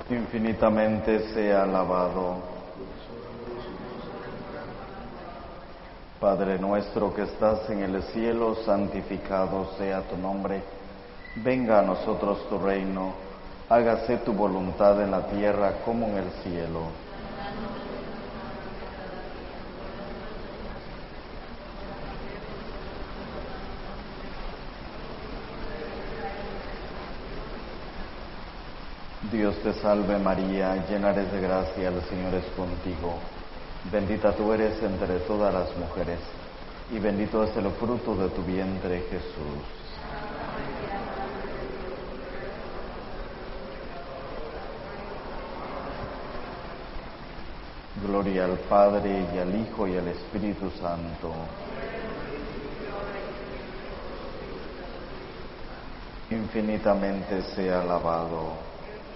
Infinitamente sea alabado. Padre nuestro que estás en el cielo, santificado sea tu nombre. Venga a nosotros tu reino. Hágase tu voluntad en la tierra como en el cielo. Dios te salve María, llena eres de gracia, el Señor es contigo. Bendita tú eres entre todas las mujeres, y bendito es el fruto de tu vientre, Jesús. Gloria al Padre, y al Hijo, y al Espíritu Santo. Infinitamente sea alabado.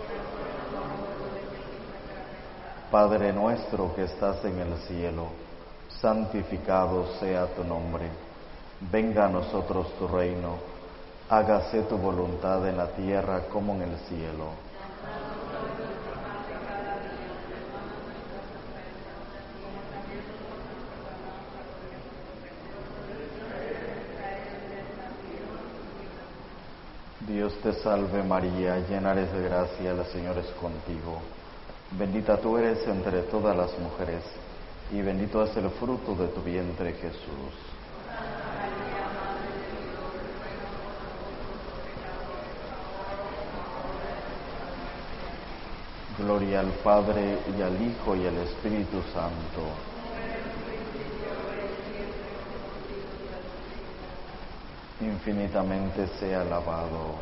Padre nuestro que estás en el cielo, santificado sea tu nombre. Venga a nosotros tu reino. Hágase tu voluntad en la tierra como en el cielo. Dios te salve María, llena eres de gracia, el Señor es contigo. Bendita tú eres entre todas las mujeres, y bendito es el fruto de tu vientre, Jesús. Gloria al Padre, y al Hijo, y al Espíritu Santo. Infinitamente sea alabado.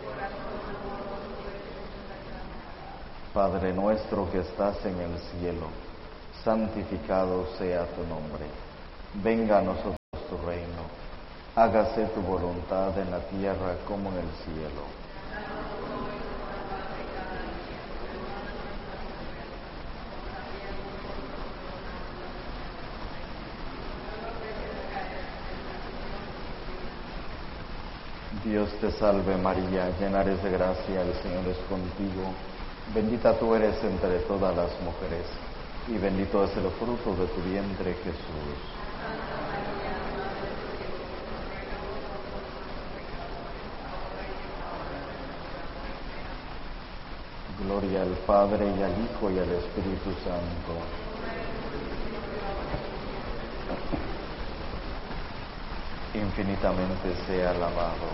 Padre nuestro que estás en el cielo, santificado sea tu nombre. Venga a nosotros tu reino. Hágase tu voluntad en la tierra como en el cielo. Dios te salve María, llena eres de gracia, el Señor es contigo. Bendita tú eres entre todas las mujeres, y bendito es el fruto de tu vientre, Jesús. Gloria al Padre, y al Hijo, y al Espíritu Santo. Infinitamente sea alabado.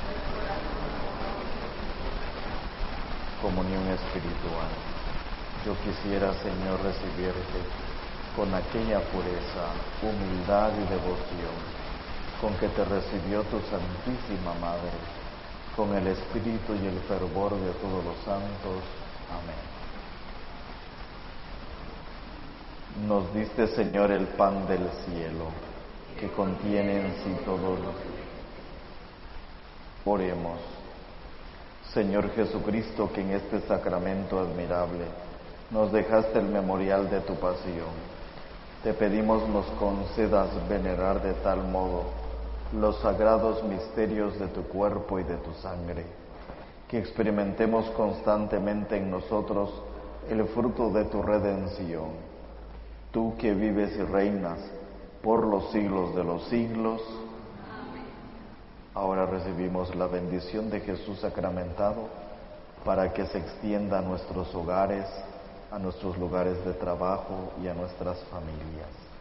Comunión espiritual. Yo quisiera, Señor, recibirte con aquella pureza, humildad y devoción con que te recibió tu Santísima Madre, con el espíritu y el fervor de todos los santos. Amén. Nos diste, Señor, el pan del cielo, que contiene en sí todo lo que... Oremos. Señor Jesucristo, que en este sacramento admirable nos dejaste el memorial de tu pasión, te pedimos nos concedas venerar de tal modo los sagrados misterios de tu cuerpo y de tu sangre, que experimentemos constantemente en nosotros el fruto de tu redención. Tú que vives y reinas por los siglos de los siglos. Ahora recibimos la bendición de Jesús sacramentado para que se extienda a nuestros hogares, a nuestros lugares de trabajo y a nuestras familias.